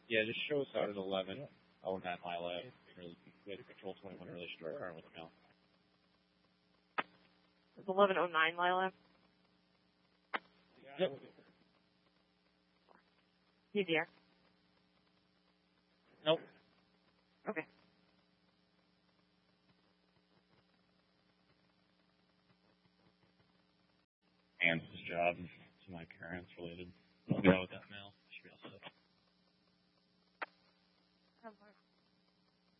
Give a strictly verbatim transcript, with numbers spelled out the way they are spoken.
Yeah, just show us out at eleven. Oh, nine mile lab. Really good. Control twenty-one relation to our with the mail. It's eleven oh nine Lila. Yep. You there? Nope. Okay. And this job to my parents related. I'll go with that mail. Should be all set.